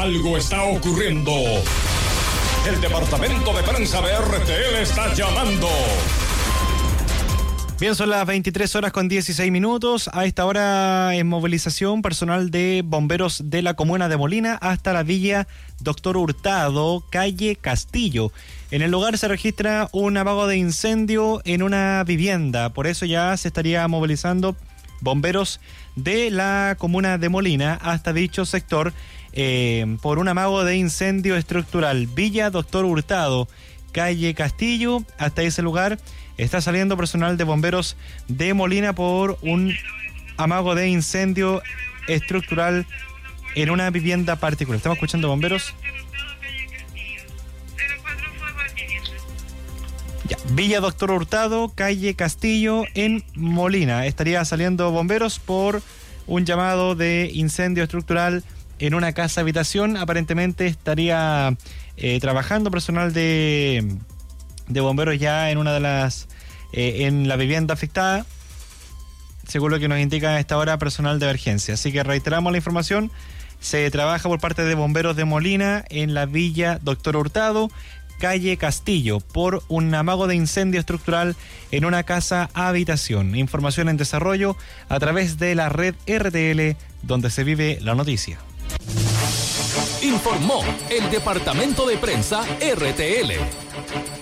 Algo está ocurriendo. El departamento de prensa de RTL está llamando. Bien, son las 23:16. A esta hora, en movilización, personal de bomberos de la comuna de Molina hasta la villa Doctor Hurtado, calle Castillo. En el lugar se registra un amago de incendio en una vivienda. Por eso ya se estaría movilizando bomberos de la comuna de Molina hasta dicho sector por un amago de incendio estructural. Villa Doctor Hurtado, calle Castillo. Hasta ese lugar está saliendo personal de bomberos de Molina por un amago de incendio estructural en una vivienda particular. Estamos escuchando bomberos. Ya. Villa Doctor Hurtado, calle Castillo, en Molina. Estaría saliendo bomberos por un llamado de incendio estructural en una casa habitación. Aparentemente estaría trabajando personal de bomberos ya en una de las en la vivienda afectada, según lo que nos indica a esta hora personal de emergencia. Así que reiteramos la información: se trabaja por parte de bomberos de Molina en la villa Doctor Hurtado, calle Castillo, por un amago de incendio estructural en una casa habitación. Información en desarrollo a través de la red RTL, donde se vive la noticia. Informó el departamento de prensa RTL.